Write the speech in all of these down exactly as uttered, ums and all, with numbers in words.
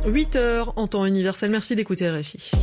huit heures en temps universel. Merci d'écouter R F I.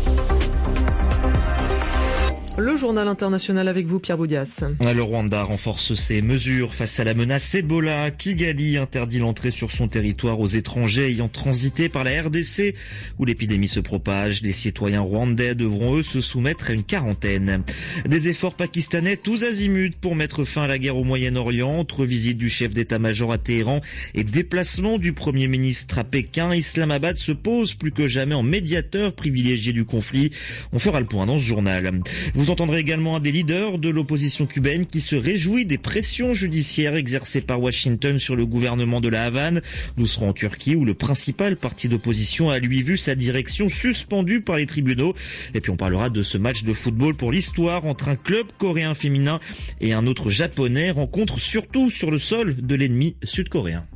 Le journal international avec vous, Pierre Boudias. Le Rwanda renforce ses mesures face à la menace Ebola. Kigali interdit l'entrée sur son territoire aux étrangers ayant transité par la R D C où l'épidémie se propage. Les citoyens rwandais devront eux se soumettre à une quarantaine. Des efforts pakistanais tous azimuts pour mettre fin à la guerre au Moyen-Orient. Entre visite du chef d'état-major à Téhéran et déplacement du Premier ministre à Pékin, Islamabad se pose plus que jamais en médiateur privilégié du conflit. On fera le point dans ce journal. Vous entendrez également un des leaders de l'opposition cubaine qui se réjouit des pressions judiciaires exercées par Washington sur le gouvernement de la Havane. Nous serons en Turquie où le principal parti d'opposition a lui vu sa direction suspendue par les tribunaux. Et puis on parlera de ce match de football pour l'histoire entre un club coréen féminin et un autre japonais, rencontre surtout sur le sol de l'ennemi sud-coréen.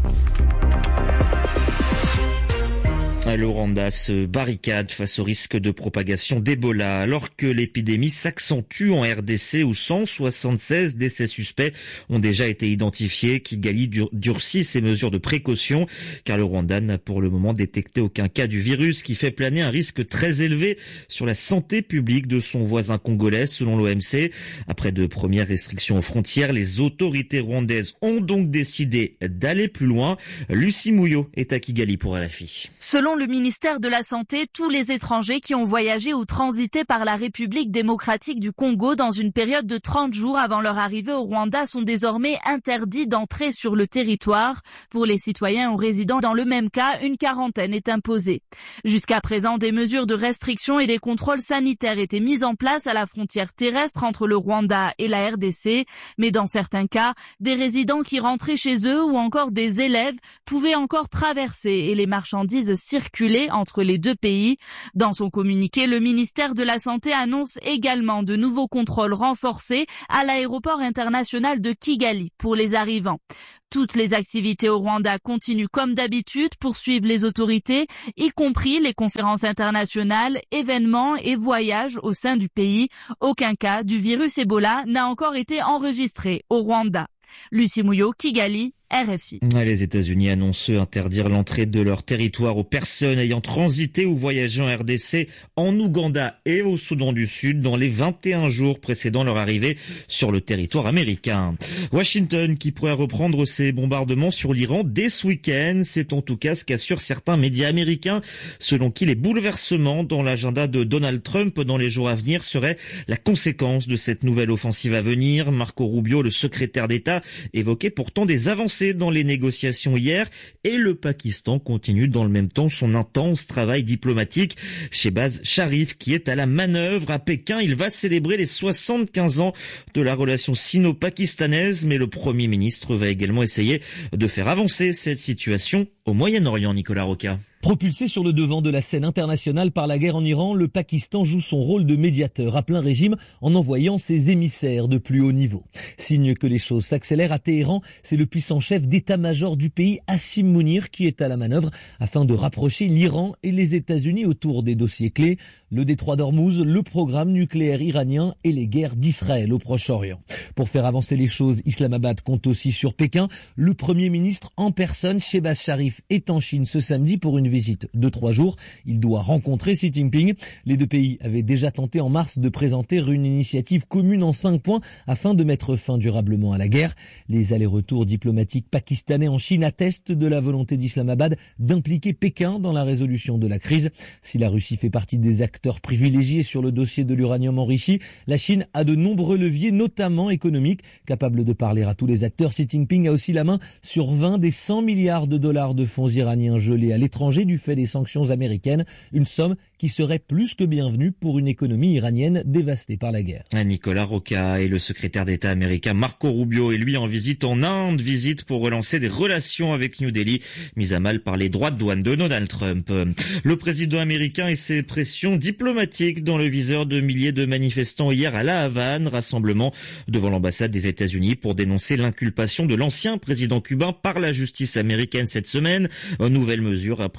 Le Rwanda se barricade face au risque de propagation d'Ebola alors que l'épidémie s'accentue en R D C où cent soixante-seize décès suspects ont déjà été identifiés. Kigali durcit ses mesures de précaution car le Rwanda n'a pour le moment détecté aucun cas du virus qui fait planer un risque très élevé sur la santé publique de son voisin congolais selon l'O M C. Après de premières restrictions aux frontières, les autorités rwandaises ont donc décidé d'aller plus loin. Lucie Mouillot est à Kigali pour R F I. Selon le ministère de la Santé, tous les étrangers qui ont voyagé ou transité par la République démocratique du Congo dans une période de trente jours avant leur arrivée au Rwanda sont désormais interdits d'entrer sur le territoire. Pour les citoyens ou résidents dans le même cas, une quarantaine est imposée. Jusqu'à présent, des mesures de restriction et des contrôles sanitaires étaient mises en place à la frontière terrestre entre le Rwanda et la R D C, mais dans certains cas, des résidents qui rentraient chez eux ou encore des élèves pouvaient encore traverser et les marchandises circuler entre les deux pays. Dans son communiqué, le ministère de la Santé annonce également de nouveaux contrôles renforcés à l'aéroport international de Kigali pour les arrivants. Toutes les activités au Rwanda continuent comme d'habitude, poursuivent les autorités, y compris les conférences internationales, événements et voyages au sein du pays. Aucun cas du virus Ebola n'a encore été enregistré au Rwanda. Lucie Mouillot, Kigali, R F I. Les États-Unis annoncent interdire l'entrée de leur territoire aux personnes ayant transité ou voyagé en R D C, en Ouganda et au Soudan du Sud dans les vingt et un jours précédant leur arrivée sur le territoire américain. Washington qui pourrait reprendre ses bombardements sur l'Iran dès ce week-end, c'est en tout cas ce qu'assurent certains médias américains, selon qui les bouleversements dans l'agenda de Donald Trump dans les jours à venir seraient la conséquence de cette nouvelle offensive à venir. Marco Rubio, le secrétaire d'État, évoquait pourtant des avancées dans les négociations hier et le Pakistan continue dans le même temps son intense travail diplomatique. Shehbaz Sharif qui est à la manœuvre à Pékin, il va célébrer les soixante-quinze ans de la relation sino-pakistanaise, mais le Premier ministre va également essayer de faire avancer cette situation au Moyen-Orient. Nicolas Roca. Propulsé sur le devant de la scène internationale par la guerre en Iran, le Pakistan joue son rôle de médiateur à plein régime en envoyant ses émissaires de plus haut niveau. Signe que les choses s'accélèrent à Téhéran, c'est le puissant chef d'état-major du pays, Hassim Mounir, qui est à la manœuvre afin de rapprocher l'Iran et les États-Unis autour des dossiers clés, le détroit d'Ormuz, le programme nucléaire iranien et les guerres d'Israël au Proche-Orient. Pour faire avancer les choses, Islamabad compte aussi sur Pékin. Le Premier ministre en personne, Shehbaz Sharif, est en Chine ce samedi pour une visite de trois jours. Il doit rencontrer Xi Jinping. Les deux pays avaient déjà tenté en mars de présenter une initiative commune en cinq points afin de mettre fin durablement à la guerre. Les allers-retours diplomatiques pakistanais en Chine attestent de la volonté d'Islamabad d'impliquer Pékin dans la résolution de la crise. Si la Russie fait partie des acteurs privilégiés sur le dossier de l'uranium enrichi, la Chine a de nombreux leviers, notamment économiques, capables de parler à tous les acteurs. Xi Jinping a aussi la main sur vingt des cent milliards de dollars de fonds iraniens gelés à l'étranger du fait des sanctions américaines, une somme qui serait plus que bienvenue pour une économie iranienne dévastée par la guerre. Nicolas Roca et le secrétaire d'État américain Marco Rubio est lui en visite en Inde, visite pour relancer des relations avec New Delhi, mises à mal par les droits de douane de Donald Trump. Le président américain et ses pressions diplomatiques dans le viseur de milliers de manifestants hier à La Havane, rassemblement devant l'ambassade des États-Unis pour dénoncer l'inculpation de l'ancien président cubain par la justice américaine cette semaine. Une nouvelle mesure après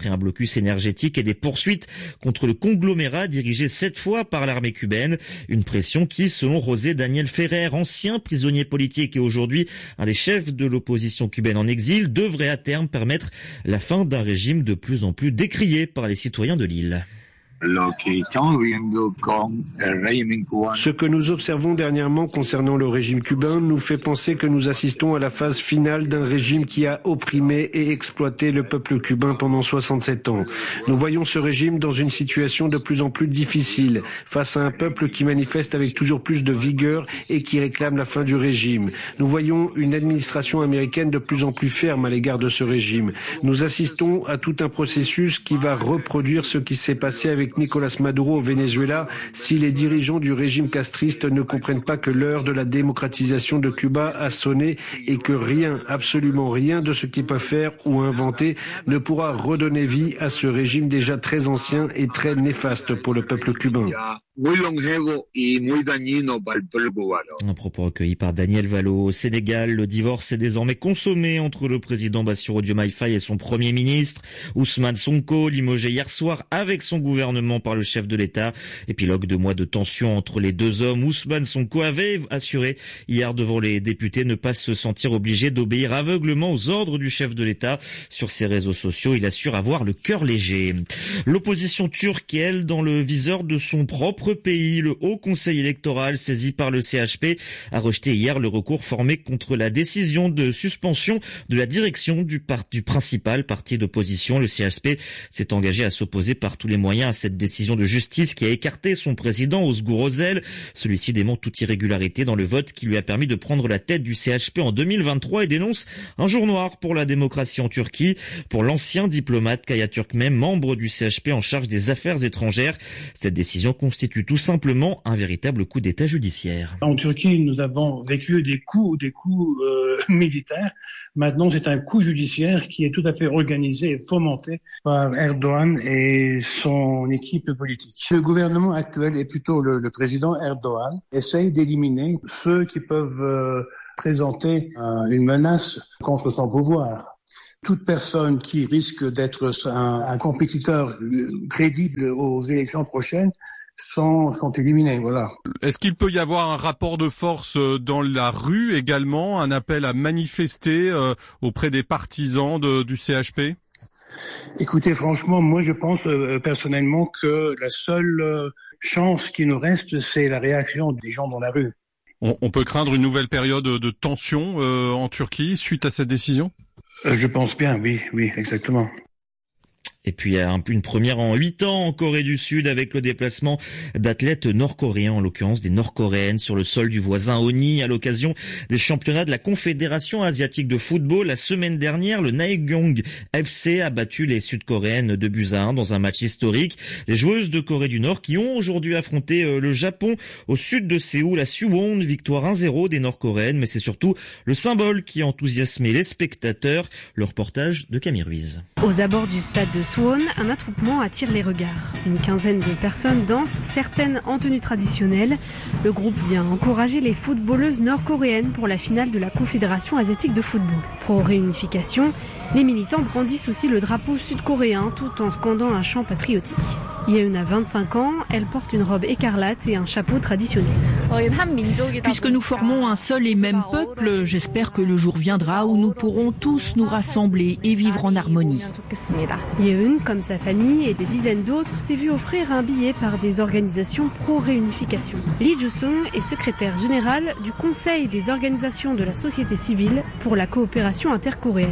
après un blocus énergétique et des poursuites contre le conglomérat dirigé cette fois par l'armée cubaine. Une pression qui, selon José Daniel Ferrer, ancien prisonnier politique et aujourd'hui un des chefs de l'opposition cubaine en exil, devrait à terme permettre la fin d'un régime de plus en plus décrié par les citoyens de l'île. Ce que nous observons dernièrement concernant le régime cubain nous fait penser que nous assistons à la phase finale d'un régime qui a opprimé et exploité le peuple cubain pendant soixante-sept ans. Nous voyons ce régime dans une situation de plus en plus difficile, face à un peuple qui manifeste avec toujours plus de vigueur et qui réclame la fin du régime. Nous voyons une administration américaine de plus en plus ferme à l'égard de ce régime. Nous assistons à tout un processus qui va reproduire ce qui s'est passé avec Nicolas Maduro au Venezuela si les dirigeants du régime castriste ne comprennent pas que l'heure de la démocratisation de Cuba a sonné et que rien, absolument rien de ce qu'ils peuvent faire ou inventer ne pourra redonner vie à ce régime déjà très ancien et très néfaste pour le peuple cubain. Un propos recueilli par Daniel Valo. Au Sénégal, le divorce est désormais consommé entre le président Bassirou Diomaye Faye et son premier ministre. Ousmane Sonko, limogé hier soir avec son gouvernement par le chef de l'État. Épilogue de mois de tension entre les deux hommes. Ousmane Sonko avait assuré hier devant les députés ne pas se sentir obligé d'obéir aveuglement aux ordres du chef de l'État. Sur ses réseaux sociaux, il assure avoir le cœur léger. L'opposition turque, elle, dans le viseur de son propre pays. Le Haut Conseil électoral, saisi par le C H P, a rejeté hier le recours formé contre la décision de suspension de la direction du, par- du principal parti d'opposition. Le C H P s'est engagé à s'opposer par tous les moyens à cette décision de justice qui a écarté son président Ozgur Özel. Celui-ci dément toute irrégularité dans le vote qui lui a permis de prendre la tête du C H P en deux mille vingt-trois et dénonce un jour noir pour la démocratie en Turquie. Pour l'ancien diplomate Kaya Türkmen, membre du C H P en charge des affaires étrangères, cette décision constitue tout simplement un véritable coup d'État judiciaire. En Turquie, nous avons vécu des coups, des coups euh, militaires. Maintenant, c'est un coup judiciaire qui est tout à fait organisé et fomenté par Erdogan et son équipe politique. Le gouvernement actuel, et plutôt le, le président Erdogan, essaye d'éliminer ceux qui peuvent euh, présenter euh, une menace contre son pouvoir. Toute personne qui risque d'être un, un compétiteur crédible aux élections prochaines sont, sont éliminés, voilà. Est-ce qu'il peut y avoir un rapport de force dans la rue également, un appel à manifester euh, auprès des partisans de, du C H P ? Écoutez, franchement, moi je pense euh, personnellement que la seule euh, chance qui nous reste, c'est la réaction des gens dans la rue. On, on peut craindre une nouvelle période de tension euh, en Turquie suite à cette décision ? euh, Je pense bien, oui, oui, exactement. Et puis une première en huit ans en Corée du Sud avec le déplacement d'athlètes nord-coréens, en l'occurrence des nord-coréennes, sur le sol du voisin Oni à l'occasion des championnats de la Confédération asiatique de football. La semaine dernière, le Naekyong F C a battu les sud-coréennes de buts à un dans un match historique. Les joueuses de Corée du Nord qui ont aujourd'hui affronté le Japon au sud de Séoul à Suwon, victoire un zéro des nord-coréennes, mais c'est surtout le symbole qui a enthousiasmé les spectateurs. Le reportage de Camille Ruiz. Aux abords du stade de Suwon, un attroupement attire les regards. Une quinzaine de personnes dansent, certaines en tenue traditionnelle. Le groupe vient encourager les footballeuses nord-coréennes pour la finale de la Confédération asiatique de football. Pro réunification, les militants brandissent aussi le drapeau sud-coréen tout en scandant un chant patriotique. Yeun a vingt-cinq ans, elle porte une robe écarlate et un chapeau traditionnel. Puisque nous formons un seul et même peuple, j'espère que le jour viendra où nous pourrons tous nous rassembler et vivre en harmonie. Yeun, comme sa famille et des dizaines d'autres, s'est vu offrir un billet par des organisations pro-réunification. Lee Ju-sung est secrétaire général du Conseil des organisations de la société civile pour la coopération intercoréenne.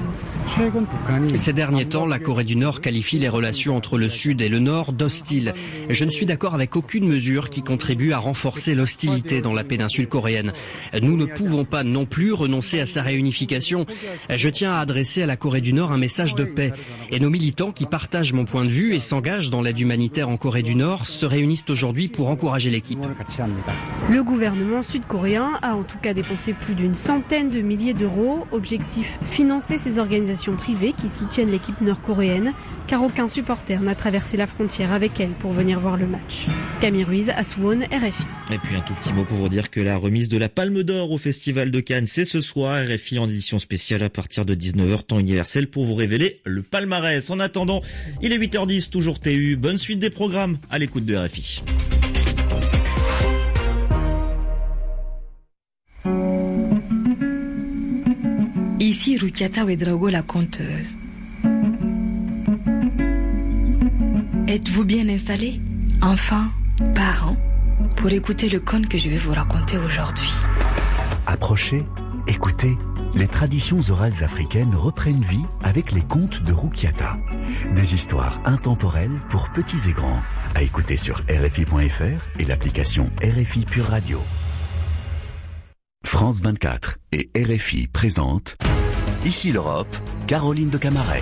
Ces derniers temps, la Corée du Nord qualifie les relations entre le Sud et le Nord d'hostiles. Je ne suis d'accord avec aucune mesure qui contribue à renforcer l'hostilité dans la péninsule coréenne. Nous ne pouvons pas non plus renoncer à sa réunification. Je tiens à adresser à la Corée du Nord un message de paix. Et nos militants qui partagent mon point de vue et s'engagent dans l'aide humanitaire en Corée du Nord se réunissent aujourd'hui pour encourager l'équipe. Le gouvernement sud-coréen a en tout cas dépensé plus d'une centaine de milliers d'euros. Objectif, financer ces organisations organisations privées qui soutiennent l'équipe nord-coréenne, car aucun supporter n'a traversé la frontière avec elle pour venir voir le match. Camille Ruiz, à Suwon, R F I. Et puis un tout petit mot pour vous dire que la remise de la Palme d'Or au Festival de Cannes, c'est ce soir. R F I en édition spéciale à partir de dix-neuf heures, temps universel, pour vous révéler le palmarès. En attendant, il est huit heures dix, toujours T U. Bonne suite des programmes à l'écoute de R F I. Ici Rukiata Ouedraogo, la conteuse. Êtes-vous bien installés, enfants, parents, pour écouter le conte que je vais vous raconter aujourd'hui? Approchez, écoutez, les traditions orales africaines reprennent vie avec les contes de Rukiata. Des histoires intemporelles pour petits et grands, à écouter sur R F I point F R et l'application R F I Pure Radio. France vingt-quatre et R F I présentent Ici l'Europe, Caroline de Camaret.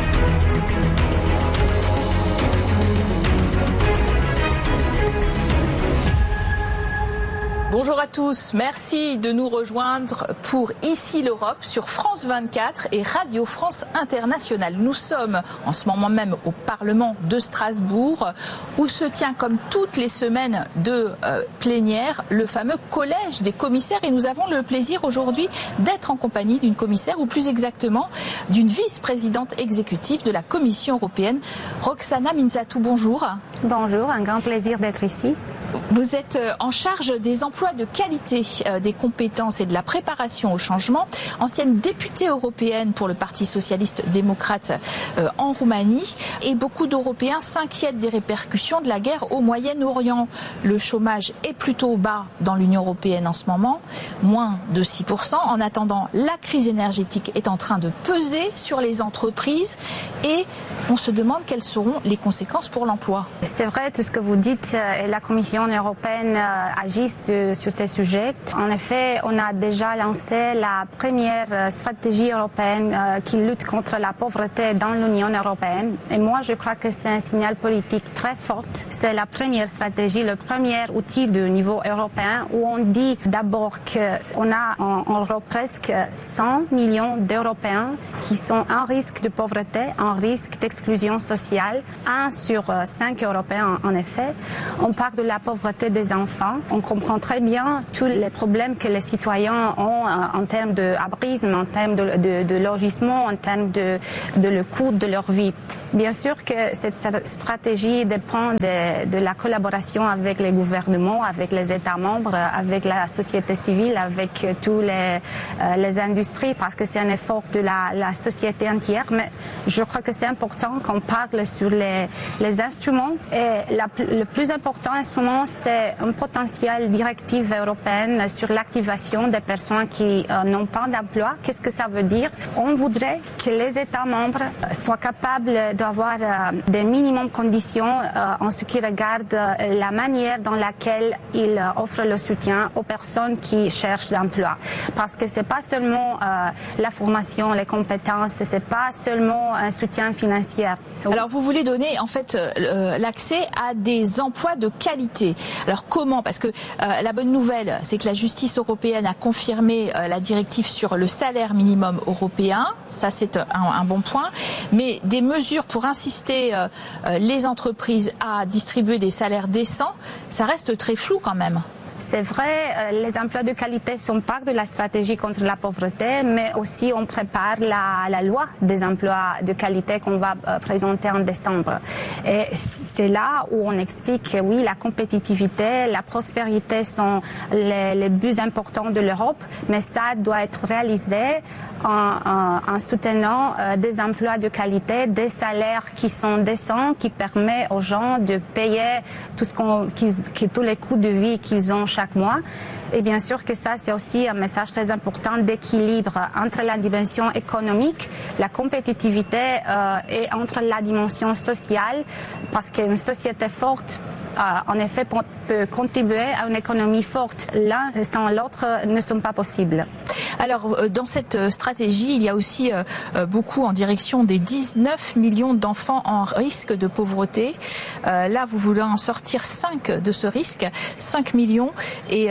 Bonjour à tous, merci de nous rejoindre pour Ici l'Europe sur France vingt-quatre et Radio France Internationale. Nous sommes en ce moment même au Parlement de Strasbourg où se tient, comme toutes les semaines de euh, plénière, le fameux collège des commissaires, et nous avons le plaisir aujourd'hui d'être en compagnie d'une commissaire, ou plus exactement d'une vice-présidente exécutive de la Commission européenne, Roxana Minzatou. Bonjour. Bonjour, un grand plaisir d'être ici. Vous êtes en charge des emplois de qualité, euh, des compétences et de la préparation au changement, ancienne députée européenne pour le Parti socialiste démocrate euh, en Roumanie, et beaucoup d'Européens s'inquiètent des répercussions de la guerre au Moyen-Orient. Le chômage est plutôt bas dans l'Union européenne en ce moment, moins de six pour cent. En attendant, la crise énergétique est en train de peser sur les entreprises et on se demande quelles seront les conséquences pour l'emploi. C'est vrai tout ce que vous dites, et la Commission européenne agit sur, sur ces sujets. En effet, on a déjà lancé la première stratégie européenne qui lutte contre la pauvreté dans l'Union européenne. Et moi, je crois que c'est un signal politique très fort. C'est la première stratégie, le premier outil de niveau européen où on dit d'abord qu'on a en, en Europe presque cent millions d'Européens qui sont en risque de pauvreté, en risque d'exclusion sociale. Un sur cinq Européens, en effet. On parle de la pauvreté des enfants. On comprend très bien tous les problèmes que les citoyens ont en termes d'abrisme, en termes de, de, de logement, en termes de, de le coût de leur vie. Bien sûr que cette stratégie dépend de, de la collaboration avec les gouvernements, avec les États membres, avec la société civile, avec tous les, euh, les industries, parce que c'est un effort de la, la société entière. Mais je crois que c'est important qu'on parle sur les, les instruments. Et la, le plus important instrument, c'est un potentiel directive européenne sur l'activation des personnes qui euh, n'ont pas d'emploi. Qu'est-ce que ça veut dire? On voudrait que les États membres soient capables d'avoir euh, des minimum conditions euh, en ce qui regarde euh, la manière dans laquelle ils euh, offrent le soutien aux personnes qui cherchent d'emploi. Parce que c'est pas seulement euh, la formation, les compétences, c'est pas seulement un soutien financier. Alors vous voulez donner en fait euh, l'accès à des emplois de qualité. Alors comment? Parce que euh, la bonne nouvelle, c'est que la justice européenne a confirmé euh, la directive sur le salaire minimum européen. Ça, c'est un, un bon point. Mais des mesures pour inciter euh, les entreprises à distribuer des salaires décents, ça reste très flou quand même. C'est vrai, les emplois de qualité sont part de la stratégie contre la pauvreté, mais aussi on prépare la, la loi des emplois de qualité qu'on va présenter en décembre. Et c'est là où on explique que oui, la compétitivité, la prospérité sont les, les buts importants de l'Europe, mais ça doit être réalisé en, en, en soutenant euh, des emplois de qualité, des salaires qui sont décents, qui permettent aux gens de payer tout ce qu'on, qui, qui, tous les coûts de vie qu'ils ont chaque mois. Et bien sûr que ça, c'est aussi un message très important d'équilibre entre la dimension économique, la compétitivité euh, et entre la dimension sociale, parce qu'une société forte, euh, en effet, peut contribuer à une économie forte. L'un sans l'autre ne sont pas possibles. Alors, dans cette stratégie, il y a aussi euh, beaucoup en direction des dix-neuf millions d'enfants en risque de pauvreté. Euh, là, vous voulez en sortir cinq de ce risque, cinq millions. Et euh,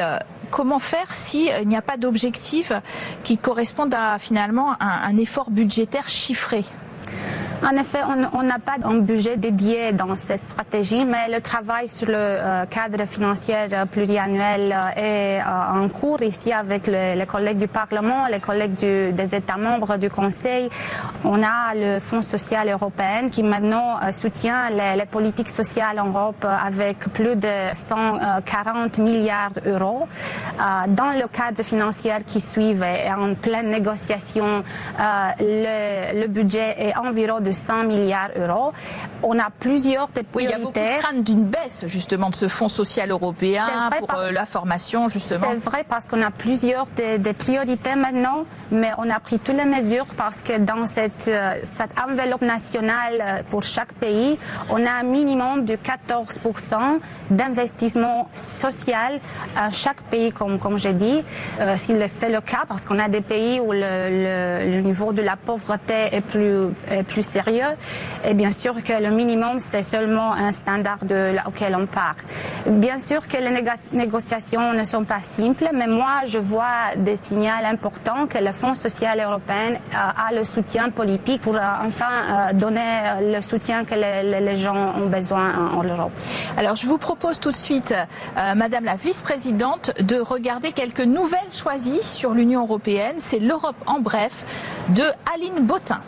comment faire s'il n'y a pas d'objectifs qui correspondent à finalement un, un effort budgétaire chiffré? En effet, on n'a pas un budget dédié dans cette stratégie, mais le travail sur le euh, cadre financier pluriannuel euh, est euh, en cours ici avec le, les collègues du Parlement, les collègues du, des États membres du Conseil. On a le Fonds social européen qui maintenant euh, soutient les, les politiques sociales en Europe avec plus de cent quarante milliards d'euros. Euh, dans le cadre financier qui suit et en pleine négociation, euh, le, le budget est environ de cent milliards d'euros. On a plusieurs des priorités. Oui, il y a beaucoup de crainte d'une baisse justement de ce Fonds social européen pour par... euh, la formation justement. C'est vrai parce qu'on a plusieurs des, des priorités maintenant, mais on a pris toutes les mesures parce que dans cette, euh, cette enveloppe nationale pour chaque pays, on a un minimum de quatorze pour cent d'investissement social à chaque pays, comme, comme j'ai dit. Euh, si c'est le cas, parce qu'on a des pays où le, le, le niveau de la pauvreté est plus, est plus sérieux, et bien sûr que le minimum, c'est seulement un standard de, auquel on part. Bien sûr que les négo- négociations ne sont pas simples, mais moi, je vois des signaux importants que le Fonds social européen a, a le soutien politique pour euh, enfin euh, donner euh, le soutien que les, les gens ont besoin en, en Europe. Alors, je vous propose tout de suite, euh, Madame la vice-présidente, de regarder quelques nouvelles choisies sur l'Union européenne. C'est l'Europe en bref de Aline Bottin.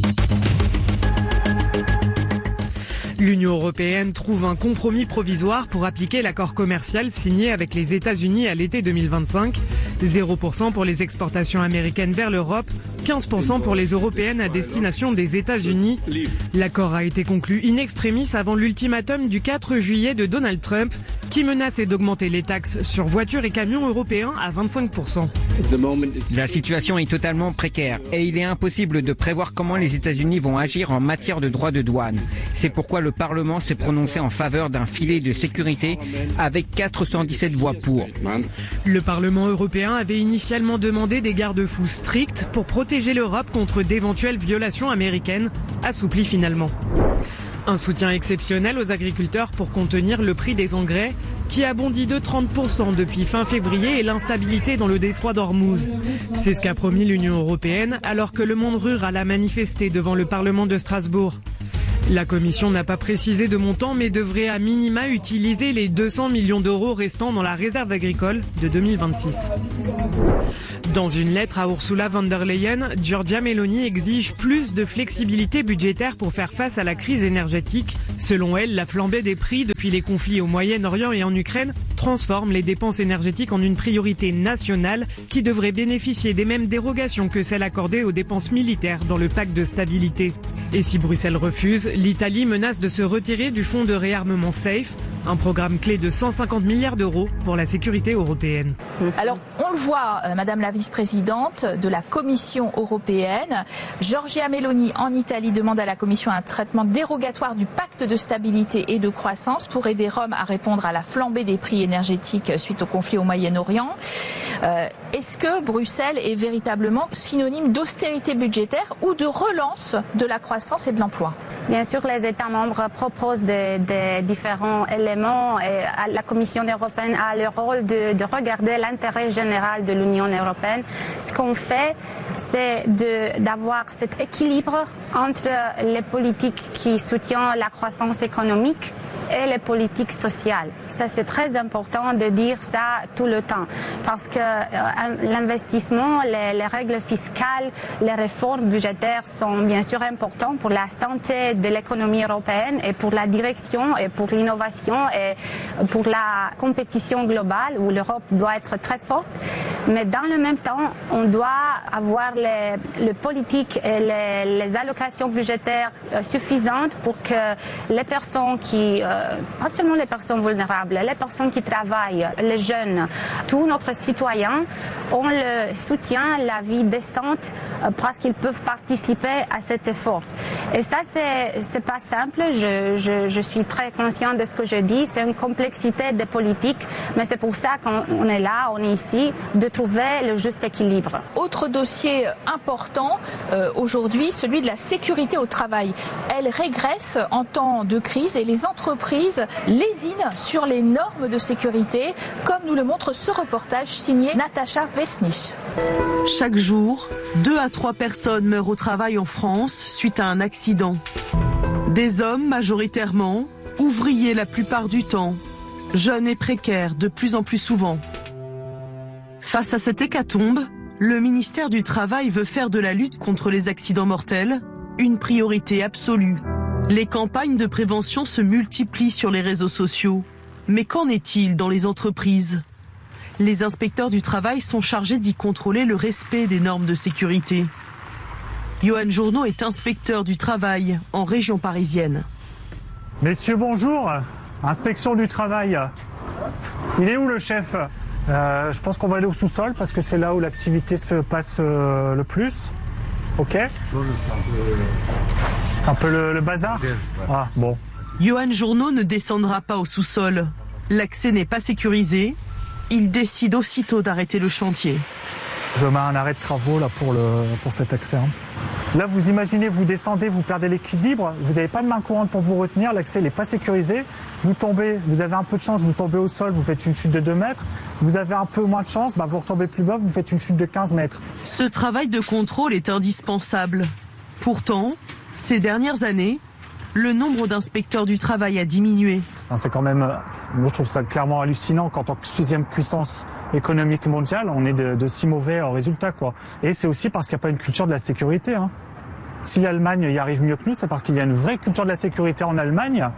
L'Union européenne trouve un compromis provisoire pour appliquer l'accord commercial signé avec les États-Unis à l'été deux mille vingt-cinq. zéro pour cent pour les exportations américaines vers l'Europe, quinze pour cent pour les européennes à destination des États-Unis. L'accord a été conclu in extremis avant l'ultimatum du quatre juillet de Donald Trump, qui menaçait d'augmenter les taxes sur voitures et camions européens à vingt-cinq pour cent. La situation est totalement précaire et il est impossible de prévoir comment les États-Unis vont agir en matière de droits de douane. C'est pourquoi le Parlement s'est prononcé en faveur d'un filet de sécurité avec quatre cent dix-sept voix pour. Le Parlement européen avait initialement demandé des garde-fous stricts pour protéger l'Europe contre d'éventuelles violations américaines, assouplis finalement. Un soutien exceptionnel aux agriculteurs pour contenir le prix des engrais qui a bondi de trente pour cent depuis fin février et l'instabilité dans le détroit d'Ormuz. C'est ce qu'a promis l'Union européenne alors que le monde rural a manifesté devant le Parlement de Strasbourg. La Commission n'a pas précisé de montant mais devrait à minima utiliser les deux cents millions d'euros restants dans la réserve agricole de deux mille vingt-six. Dans une lettre à Ursula von der Leyen, Giorgia Meloni exige plus de flexibilité budgétaire pour faire face à la crise énergétique. Selon elle, la flambée des prix depuis les conflits au Moyen-Orient et en Ukraine transforme les dépenses énergétiques en une priorité nationale qui devrait bénéficier des mêmes dérogations que celles accordées aux dépenses militaires dans le pacte de stabilité. Et si Bruxelles refuse, l'Italie menace de se retirer du fonds de réarmement SAFE, un programme clé de cent cinquante milliards d'euros pour la sécurité européenne. Alors, on le voit, euh, Madame la vice-présidente de la Commission européenne, Giorgia Meloni en Italie demande à la Commission un traitement dérogatoire du pacte de stabilité et de croissance pour aider Rome à répondre à la flambée des prix énergétiques suite au conflit au Moyen-Orient. Euh, est-ce que Bruxelles est véritablement synonyme d'austérité budgétaire ou de relance de la croissance et de l'emploi? Bien sûr, les États membres proposent des, des différents éléments et la Commission européenne a le rôle de, de regarder l'intérêt général de l'Union européenne. Ce qu'on fait, c'est de, d'avoir cet équilibre entre les politiques qui soutiennent la croissance économique et les politiques sociales. Ça, c'est très important de dire ça tout le temps parce que euh, l'investissement, les, les règles fiscales, les réformes budgétaires sont bien sûr importantes pour la santé de l'économie européenne et pour la direction et pour l'innovation et pour la compétition globale où l'Europe doit être très forte. Mais dans le même temps, on doit avoir les, les politiques et les, les allocations budgétaires euh, suffisantes pour que les personnes qui euh, pas seulement les personnes vulnérables, les personnes qui travaillent, les jeunes, tous nos citoyens on le soutient la vie décente parce qu'ils peuvent participer à cet effort. Et ça, c'est c'est pas simple. Je, je, je suis très consciente de ce que je dis. C'est une complexité des politiques, mais c'est pour ça qu'on est là, on est ici, de trouver le juste équilibre. Autre dossier important euh, aujourd'hui, celui de la sécurité au travail. Elle régresse en temps de crise et les entreprises lésinent sur les normes de sécurité, comme nous le montre ce reportage signé Natacha Vesnich. Chaque jour, deux à trois personnes meurent au travail en France suite à un accident. Des hommes majoritairement, ouvriers la plupart du temps, jeunes et précaires de plus en plus souvent. Face à cette hécatombe, le ministère du Travail veut faire de la lutte contre les accidents mortels une priorité absolue. Les campagnes de prévention se multiplient sur les réseaux sociaux. Mais qu'en est-il dans les entreprises ? Les inspecteurs du travail sont chargés d'y contrôler le respect des normes de sécurité. Johan Journeau est inspecteur du travail en région parisienne. Messieurs, bonjour. Inspection du travail. Il est où le chef ? euh, Je pense qu'on va aller au sous-sol parce que c'est là où l'activité se passe euh, le plus. Ok ? C'est un peu le, le bazar ? Ah, bon. Johan Journeau ne descendra pas au sous-sol. L'accès n'est pas sécurisé. Il décide aussitôt d'arrêter le chantier. Je mets un arrêt de travaux là pour, le, pour cet accès. Hein. Là, vous imaginez, vous descendez, vous perdez l'équilibre, vous n'avez pas de main courante pour vous retenir, l'accès n'est pas sécurisé. Vous tombez, vous avez un peu de chance, vous tombez au sol, vous faites une chute de deux mètres. Vous avez un peu moins de chance, bah vous retombez plus bas, vous faites une chute de quinze mètres. Ce travail de contrôle est indispensable. Pourtant, ces dernières années, le nombre d'inspecteurs du travail a diminué. C'est quand même, moi je trouve ça clairement hallucinant qu'en tant que sixième puissance économique mondiale, on est de, de si mauvais résultats, quoi. Et c'est aussi parce qu'il n'y a pas une culture de la sécurité. Hein. Si l'Allemagne y arrive mieux que nous, c'est parce qu'il y a une vraie culture de la sécurité en Allemagne.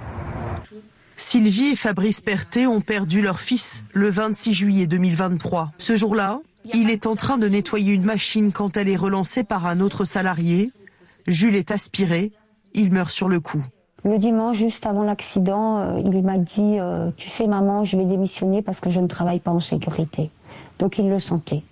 Sylvie et Fabrice Pertet ont perdu leur fils le vingt-six juillet deux mille vingt-trois. Ce jour-là, il est en train de nettoyer une machine quand elle est relancée par un autre salarié. Jules est aspiré, il meurt sur le coup. Le dimanche, juste avant l'accident, euh, il m'a dit euh, « Tu sais maman, je vais démissionner parce que je ne travaille pas en sécurité ». Donc il le sentait.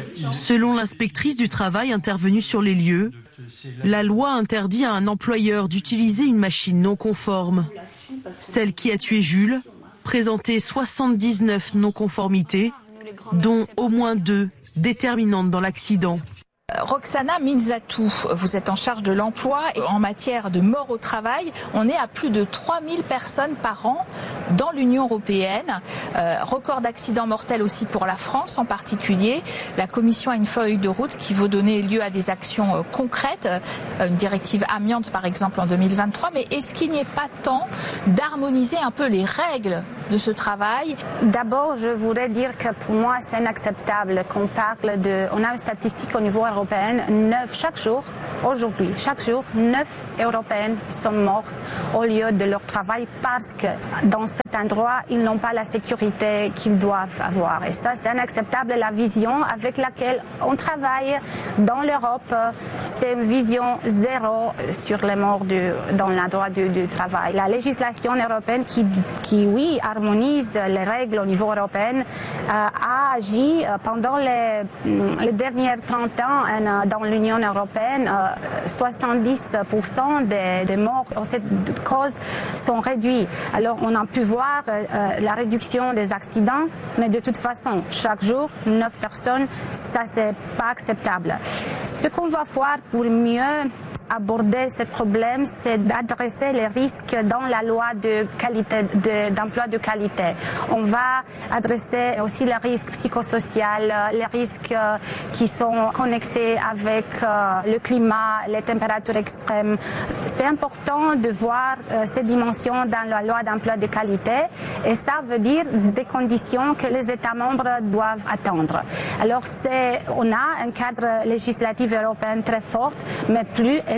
Selon l'inspectrice du travail intervenue sur les lieux, la loi interdit à un employeur d'utiliser une machine non conforme. Celle qui a tué Jules présentait soixante-dix-neuf non-conformités, dont au moins deux déterminantes dans l'accident. Roxana Minzatou, vous êtes en charge de l'emploi et en matière de mort au travail, on est à plus de trois mille personnes par an dans l'Union européenne. Euh, record d'accidents mortels aussi pour la France en particulier. La Commission a une feuille de route qui veut donner lieu à des actions euh, concrètes, euh, une directive amiante par exemple en deux mille vingt-trois, mais est-ce qu'il n'y est pas temps d'harmoniser un peu les règles de ce travail ? D'abord, je voudrais dire que pour moi c'est inacceptable qu'on parle de... On a une statistique au niveau européen. Neuf, chaque jour, aujourd'hui, chaque jour, neuf Européennes sont mortes au lieu de leur travail parce que dans cet endroit, ils n'ont pas la sécurité qu'ils doivent avoir. Et ça, c'est inacceptable. La vision avec laquelle on travaille dans l'Europe, c'est une vision zéro sur les morts du, dans l'endroit du, du travail. La législation européenne qui, qui, oui, harmonise les règles au niveau européen, euh, a agi pendant les, les dernières trente ans dans l'Union européenne. soixante-dix pour cent des, des morts en cette cause sont réduits. Alors on a pu voir euh, la réduction des accidents, mais de toute façon, chaque jour, neuf personnes, ça c'est pas acceptable. Ce qu'on va voir pour mieux aborder ce problème, c'est d'adresser les risques dans la loi de qualité, de, d'emploi de qualité. On va adresser aussi les risques psychosociaux, les risques qui sont connectés avec le climat, les températures extrêmes. C'est important de voir ces dimensions dans la loi d'emploi de qualité et ça veut dire des conditions que les États membres doivent attendre. Alors c'est, on a un cadre législatif européen très fort, mais plus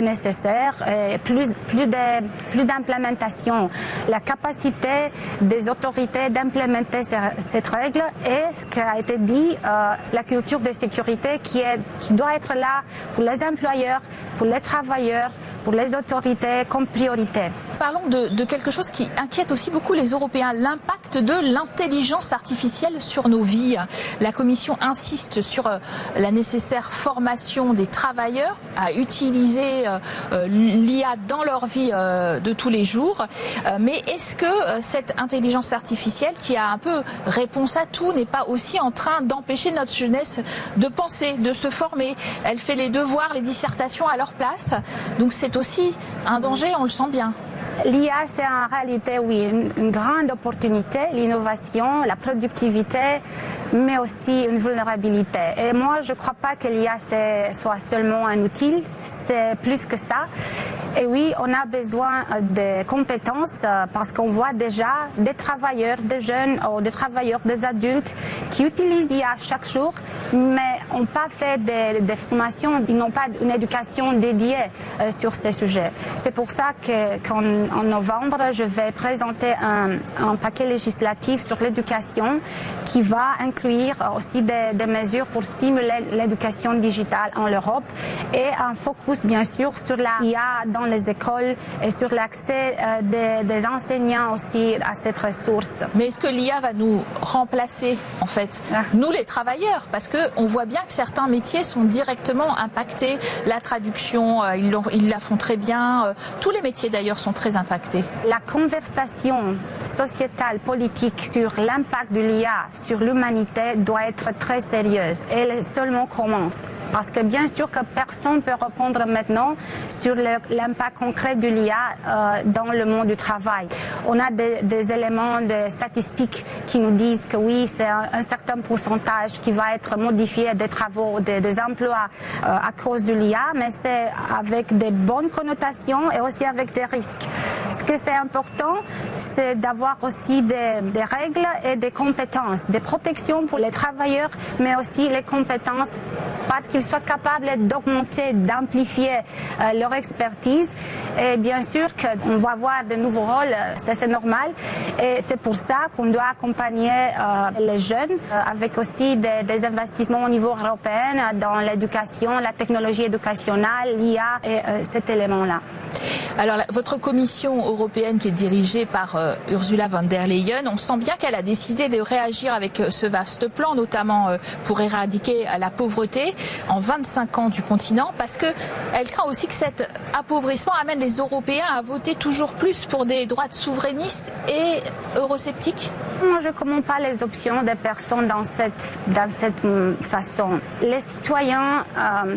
nécessaire, et plus, plus de, plus d'implémentation. La capacité des autorités d'implémenter cette règle et ce qui a été dit, euh, la culture de sécurité qui, est, qui doit être là pour les employeurs, pour les travailleurs, pour les autorités comme priorité. Parlons de, de quelque chose qui inquiète aussi beaucoup les Européens, l'impact de l'intelligence artificielle sur nos vies. La Commission insiste sur euh, la nécessaire formation des travailleurs à utiliser euh, l'I A dans leur vie euh, de tous les jours. Euh, mais est-ce que euh, cette intelligence artificielle qui a un peu réponse à tout n'est pas aussi en train d'empêcher notre jeunesse de penser, de se former? Elle fait les devoirs, les dissertations à leur place. Donc c'est aussi un danger, on le sent bien. L'I A, c'est en réalité, oui, une, une grande opportunité, l'innovation, la productivité, mais aussi une vulnérabilité. Et moi, je ne crois pas que l'I A soit seulement un outil, c'est plus que ça. Et oui, on a besoin de compétences parce qu'on voit déjà des travailleurs, des jeunes, ou des travailleurs, des adultes qui utilisent l'I A chaque jour, mais n'ont pas fait des, des formations, ils n'ont pas une éducation dédiée euh, sur ces sujets. C'est pour ça que, qu'en en novembre, je vais présenter un, un paquet législatif sur l'éducation qui va inclure aussi des, des mesures pour stimuler l'éducation digitale en Europe et un focus bien sûr sur la I A dans les écoles et sur l'accès euh, des, des enseignants aussi à cette ressource. Mais est-ce que l'I A va nous remplacer en fait, ah. nous les travailleurs? Parce qu'on voit bien que certains métiers sont directement impactés. La traduction, euh, ils, ils la font très bien. Euh, tous les métiers d'ailleurs sont très impactés. La conversation sociétale, politique sur l'impact de l'I A sur l'humanité doit être très sérieuse. Et elle seulement commence. Parce que bien sûr que personne ne peut répondre maintenant sur l'impact concret de l'I A euh, dans le monde du travail. On a des, des éléments de statistiques qui nous disent que oui, c'est un, un certain pourcentage qui va être modifié des travaux, des, des emplois euh, à cause de l'I A, mais c'est avec des bonnes connotations et aussi avec des risques. Ce que c'est important, c'est d'avoir aussi des, des règles et des compétences, des protections pour les travailleurs, mais aussi les compétences parce qu'ils soient capables d'augmenter, d'amplifier euh, leur expertise. Et bien sûr qu'on va voir de nouveaux rôles, ça c'est normal. Et c'est pour ça qu'on doit accompagner euh, les jeunes euh, avec aussi des, des investissements au niveau européen dans l'éducation, la technologie éducationnelle, l'I A et euh, cet élément-là. Alors, la, votre commission européenne qui est dirigée par euh, Ursula von der Leyen, on sent bien qu'elle a décidé de réagir avec euh, ce vaste plan, notamment euh, pour éradiquer euh, la pauvreté en vingt-cinq ans du continent, parce que elle craint aussi que cet appauvrissement amène les Européens à voter toujours plus pour des droites souverainistes et eurosceptiques. Moi, je ne commente pas les options des personnes dans cette, dans cette façon. Les citoyens euh,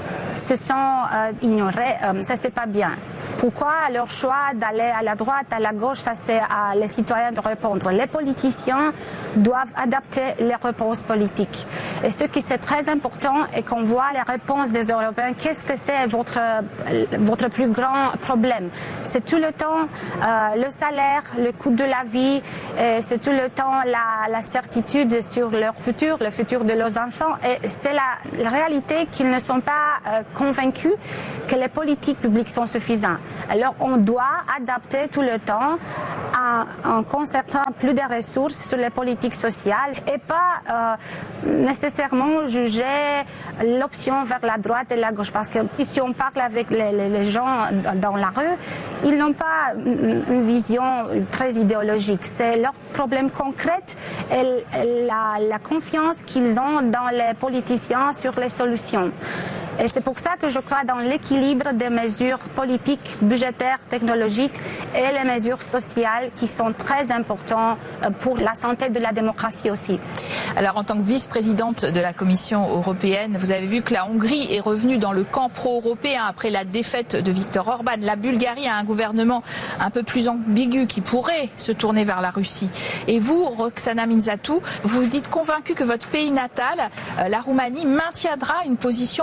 se sont euh, ignorés, euh, ça c'est pas bien. Pourquoi leur choix d'aller à la droite, à la gauche, ça c'est à les citoyens de répondre. Les politiciens doivent adapter les réponses politiques. Et ce qui c'est très important est qu'on voit les réponses des Européens. Qu'est-ce que c'est votre, votre plus grand problème? C'est tout le temps euh, le salaire, le coût de la vie, c'est tout le temps la, la certitude sur leur futur, le futur de leurs enfants. Et c'est la, la réalité qu'ils ne sont pas euh, convaincus que les politiques publiques sont suffisantes. Alors on doit adapter tout le temps en, en concentrant plus de ressources sur les politiques sociales et pas euh, nécessairement juger l'option vers la droite et la gauche. Parce que si on parle avec les, les, les gens dans la rue, ils n'ont pas une vision très idéologique. C'est leur problème concret et la, la confiance qu'ils ont dans les politiciens sur les solutions. Et c'est pour ça que je crois dans l'équilibre des mesures politiques, budgétaires, technologiques et les mesures sociales qui sont très importantes pour la santé de la démocratie aussi. Alors en tant que vice-présidente de la Commission européenne, vous avez vu que la Hongrie est revenue dans le camp pro-européen après la défaite de Viktor Orban. La Bulgarie a un gouvernement un peu plus ambigu qui pourrait se tourner vers la Russie. Et vous, Roxana Minzatou, vous dites convaincu que votre pays natal, la Roumanie, maintiendra une position pro-européenne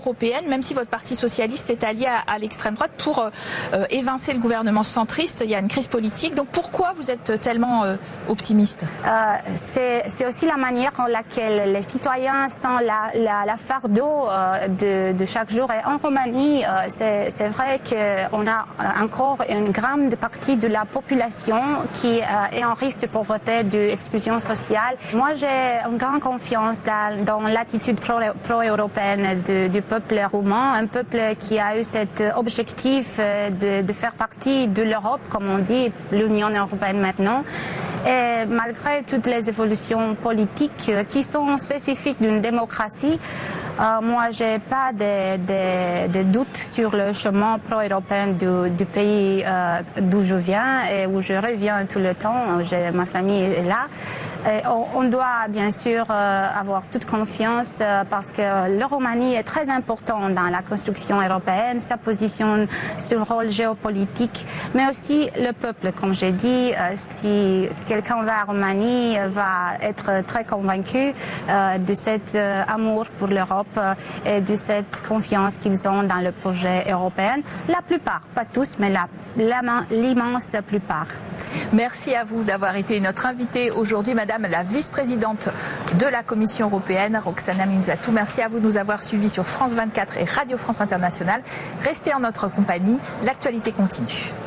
européenne, même si votre parti socialiste s'est allié à, à l'extrême droite pour euh, évincer le gouvernement centriste. Il y a une crise politique. Donc pourquoi vous êtes tellement euh, optimiste? euh, C'est aussi la manière en laquelle les citoyens sont la, la, la fardeau euh, de, de chaque jour. Et en Roumanie, euh, c'est vrai qu'on a encore une grande partie de la population qui euh, est en risque de pauvreté, d'exclusion sociale. Moi, j'ai une grande confiance dans, dans l'attitude pro-européenne pro du peuple roumain, un peuple qui a eu cet objectif de, de faire partie de l'Europe, comme on dit, l'Union européenne maintenant. Et malgré toutes les évolutions politiques qui sont spécifiques d'une démocratie, euh, moi, j'ai pas de, de, de doute sur le chemin pro-européen du, du pays euh, d'où je viens et où je reviens tout le temps. Ma famille est là. Et on, on doit bien sûr euh, avoir toute confiance euh, parce que la Roumanie est très importante dans la construction européenne, sa position sur le rôle géopolitique, mais aussi le peuple. Comme j'ai dit, euh, si quelqu'un va en Roumanie, euh, va être très convaincu euh, de cet euh, amour pour l'Europe euh, et de cette confiance qu'ils ont dans le projet européen. La plupart, pas tous, mais la, l'immense plupart. Merci à vous d'avoir été notre invitée aujourd'hui, Madame la vice-présidente de la Commission européenne, Roxana Minzatou. Merci à vous de nous avoir suivis sur France vingt-quatre et Radio France Internationale. Restez en notre compagnie, l'actualité continue.